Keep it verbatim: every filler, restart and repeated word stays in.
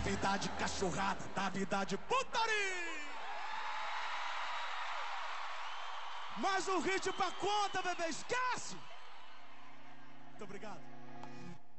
vida de cachorrada, da vida de putaria. Mais um hit pra conta, bebê, esquece! Muito obrigado.